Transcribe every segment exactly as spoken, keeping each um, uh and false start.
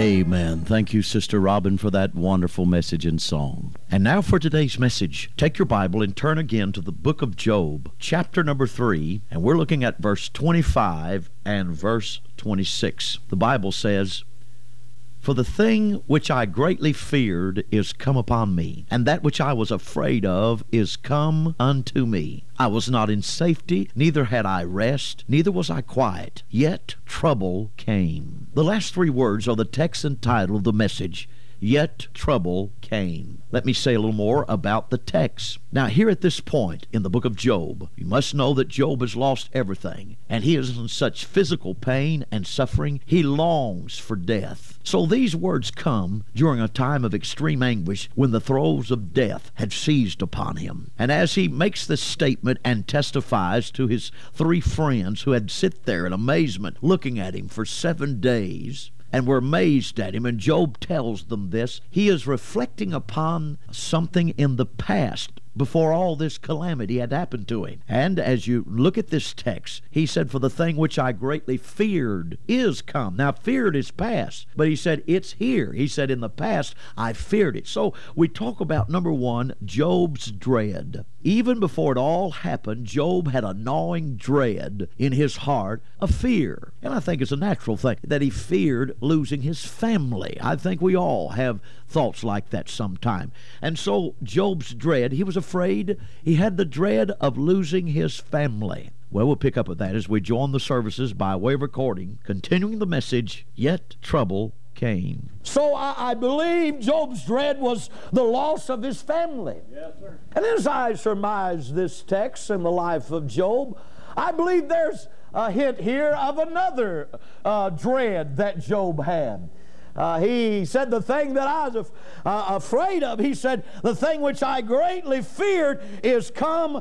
Amen. Thank you, Sister Robin, for that wonderful message and song. And now for today's message. Take your Bible and turn again to the book of Job, chapter number three, and we're looking at verse twenty-five and verse twenty-six. The Bible says, "For the thing which I greatly feared is come upon me, and that which I was afraid of is come unto me. I was not in safety, neither had I rest, neither was I quiet, yet trouble came." The last three words are the text and title of the message. Yet trouble came. Let me say a little more about the text. Now, here at this point in the book of Job, you must know that Job has lost everything, and he is in such physical pain and suffering, he longs for death. So these words come during a time of extreme anguish when the throes of death had seized upon him. And as he makes this statement and testifies to his three friends who had sit there in amazement looking at him for seven days, and were amazed at him, and Job tells them this, he is reflecting upon something in the past before all this calamity had happened to him. And as you look at this text, he said, "For the thing which I greatly feared is come." Now, feared is past, but he said, it's here. He said, in the past, I feared it. So we talk about, number one, Job's dread. Even before it all happened, Job had a gnawing dread in his heart, a fear. And I think it's a natural thing that he feared losing his family. I think we all have thoughts like that sometime. And so Job's dread, he was afraid, he had the dread of losing his family. Well, we'll pick up with that as we join the services by way of recording, continuing the message, Yet Trouble Came. So I, I believe Job's dread was the loss of his family. Yes, sir. And as I surmise this text in the life of Job, I believe there's a hint here of another uh, dread that Job had. Uh, he said, the thing that I was uh, afraid of, he said, the thing which I greatly feared is come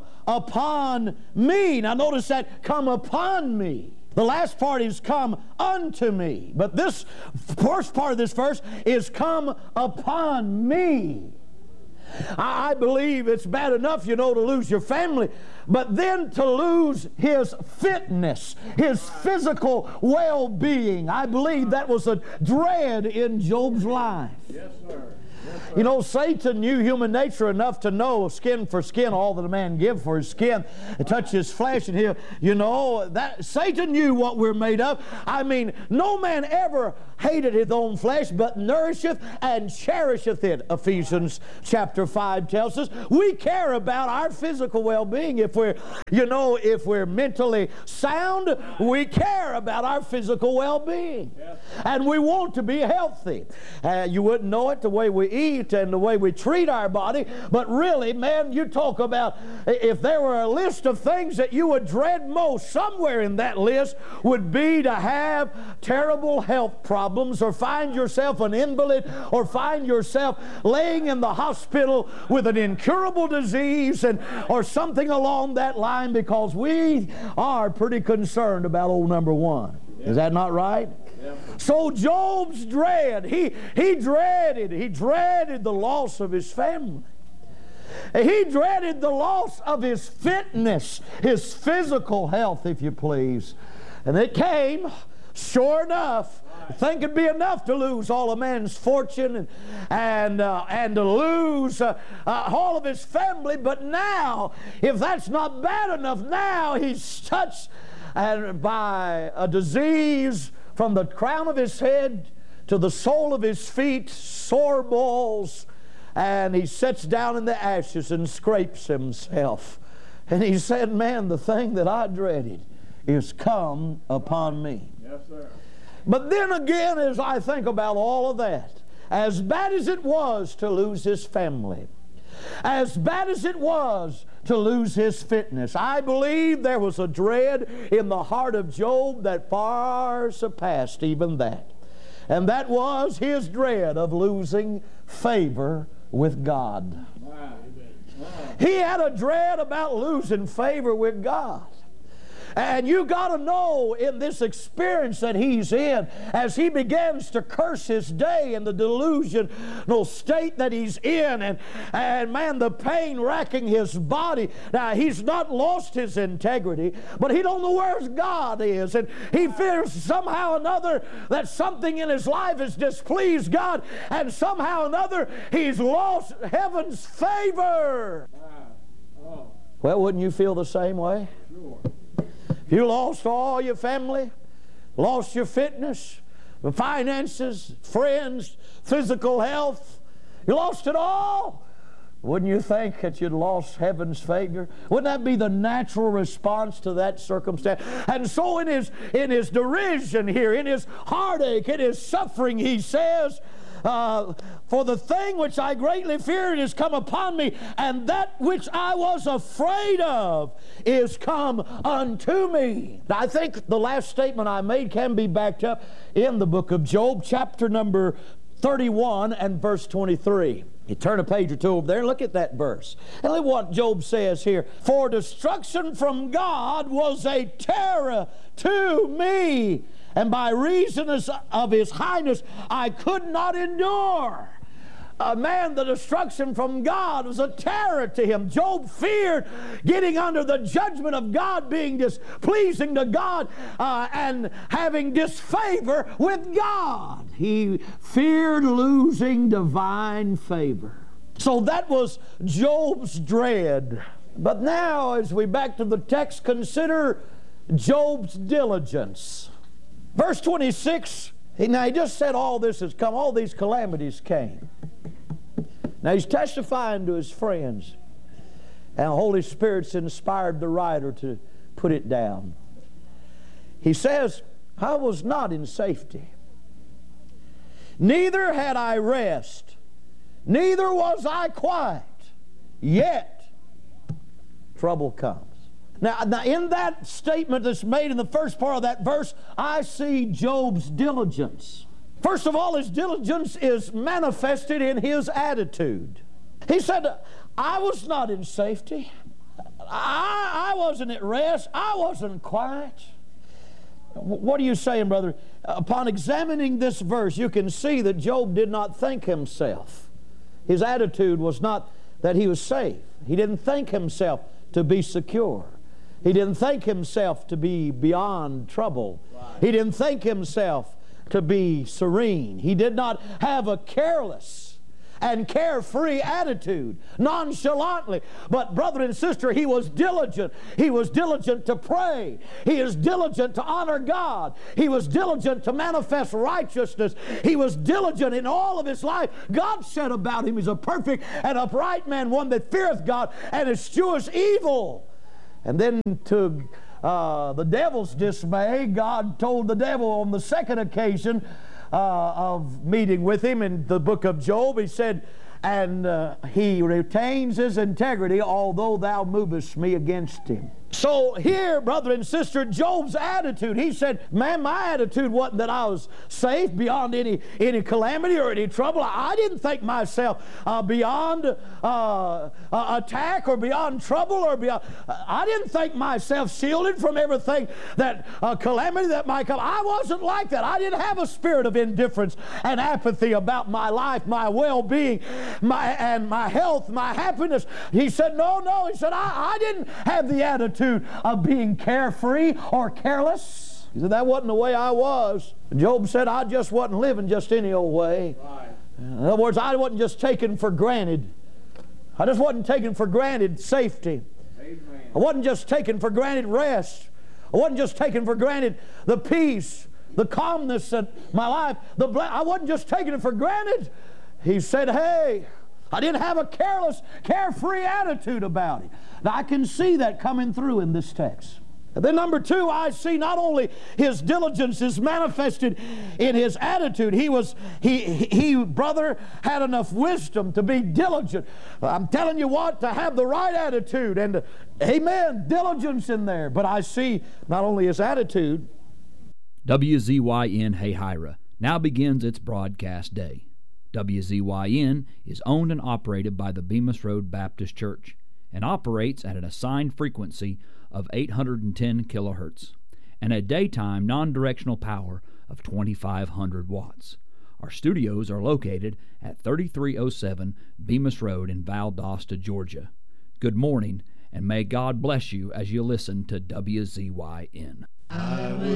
upon me. Now notice that, come upon me. The last part is come unto me. But this first part of this verse is come upon me. I believe it's bad enough, you know, to lose your family, but then to lose his fitness, his physical well-being. I believe that was a dread in Job's life. Yes, sir. You know, Satan knew human nature enough to know skin for skin, all that a man give for his skin, touch his flesh, and he'll, you know, that Satan knew what we're made of. I mean, no man ever hated his own flesh, but nourisheth and cherisheth it. Ephesians chapter five tells us we care about our physical well-being. If we're, you know, if we're mentally sound, we care about our physical well-being. Yes. And we want to be healthy. Uh, you wouldn't know it the way we eat and the way we treat our body, but really, man, you talk about if there were a list of things that you would dread most, somewhere in that list would be to have terrible health problems, or find yourself an invalid, or find yourself laying in the hospital with an incurable disease, and or something along that line, because we are pretty concerned about old number one. Is that not right? So Job's dread, he, he dreaded, he dreaded the loss of his family. He dreaded the loss of his fitness, his physical health, if you please. And it came, sure enough. I think it'd be enough to lose all a man's fortune and and, uh, and to lose uh, uh, all of his family. But now, if that's not bad enough, now he's touched and by a disease from the crown of his head to the sole of his feet, sore balls, and he sits down in the ashes and scrapes himself. And he said, man, the thing that I dreaded is come upon me. Yes, sir. But then again, as I think about all of that, as bad as it was to lose his family, as bad as it was to lose his fitness, I believe there was a dread in the heart of Job that far surpassed even that. And that was his dread of losing favor with God. Wow. Wow. He had a dread about losing favor with God. And you got to know in this experience that he's in, as he begins to curse his day in the delusional state that he's in, and, and man, the pain racking his body. Now, he's not lost his integrity, but he don't know where his God is, and he fears somehow or another that something in his life has displeased God, and somehow or another he's lost heaven's favor. Well, wouldn't you feel the same way? Sure. If you lost all your family, lost your fitness, the finances, friends, physical health, you lost it all, wouldn't you think that you'd lost heaven's favor? Wouldn't that be the natural response to that circumstance? And so in his, in his derision here, in his heartache, in his suffering, he says, Uh, for the thing which I greatly feared is come upon me, and that which I was afraid of is come unto me. Now, I think the last statement I made can be backed up in the book of Job, chapter number thirty-one and verse twenty-three. You turn a page or two over there and look at that verse. And look what Job says here. For destruction from God was a terror to me, and by reason of his highness I could not endure. Uh, man, the destruction from God was a terror to him. Job feared getting under the judgment of God, being displeasing to God, uh, and having disfavor with God. He feared losing divine favor. So that was Job's dread. But now, as we back to the text, consider Job's diligence. Verse twenty-six, he, now he just said all this has come, all these calamities came. Now he's testifying to his friends, and the Holy Spirit's inspired the writer to put it down. He says, I was not in safety, neither had I rest, neither was I quiet, yet trouble comes. Now, now, in that statement that's made in the first part of that verse, I see Job's diligence. First of all, his diligence is manifested in his attitude. He said, I was not in safety. I, I wasn't at rest. I wasn't quiet. What are you saying, brother? Upon examining this verse, you can see that Job did not think himself. His attitude was not that he was safe. He didn't think himself to be secure. He didn't think himself to be beyond trouble. Right. He didn't think himself to be serene. He did not have a careless and carefree attitude, nonchalantly. But brother and sister, he was diligent. He was diligent to pray. He is diligent to honor God. He was diligent to manifest righteousness. He was diligent in all of his life. God said about him, he's a perfect and upright man, one that feareth God and escheweth evil. And then to uh, the devil's dismay, God told the devil on the second occasion uh, of meeting with him in the book of Job, he said, and uh, he retains his integrity, although thou movest me against him. So here, brother and sister, Job's attitude, he said, man, my attitude wasn't that I was safe beyond any, any calamity or any trouble. I didn't think myself uh, beyond uh, uh, attack or beyond trouble or beyond. I didn't think myself shielded from everything that uh, calamity that might come. I wasn't like that. I didn't have a spirit of indifference and apathy about my life, my well-being, my and my health, my happiness. He said, no, no. He said, I, I didn't have the attitude of being carefree or careless. He said, that wasn't the way I was. Job said, I just wasn't living just any old way. Right. In other words, I wasn't just taken for granted. I just wasn't taking for granted safety. Amen. I wasn't just taking for granted rest. I wasn't just taking for granted the peace, the calmness of my life. The I wasn't just taking it for granted. He said, hey, I didn't have a careless, carefree attitude about it. Now, I can see that coming through in this text. And then number two, I see not only his diligence is manifested in his attitude. He was, he, he, brother, had enough wisdom to be diligent. I'm telling you what, to have the right attitude and, amen, diligence in there. But I see not only his attitude. W Z Y N Hayhira now begins its broadcast day. W Z Y N is owned and operated by the Bemis Road Baptist Church, and operates at an assigned frequency of eight hundred ten kilohertz and a daytime non-directional power of twenty-five hundred watts. Our studios are located at thirty-three oh seven Bemis Road in Valdosta, Georgia. Good morning, and may God bless you as you listen to W Z Y N.